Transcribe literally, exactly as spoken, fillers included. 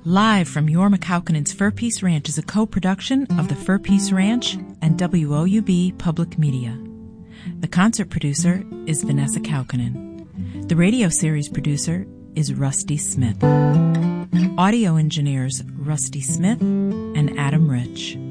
Live from Jorma Kaukonen's Fur Peace Ranch is a co-production of the Fur Peace Ranch and W O U B Public Media. The concert producer is Vanessa Kaukonen. The radio series producer is Rusty Smith. Audio engineers Rusty Smith and Adam Rich.